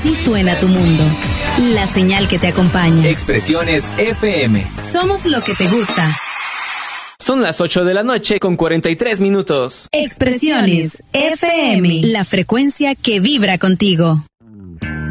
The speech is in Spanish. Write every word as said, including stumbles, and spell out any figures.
Así suena tu mundo. La señal que te acompaña. Expresiones F M. Somos lo que te gusta. Son las ocho de la noche con cuarenta y tres minutos. Expresiones F M. La frecuencia que vibra contigo.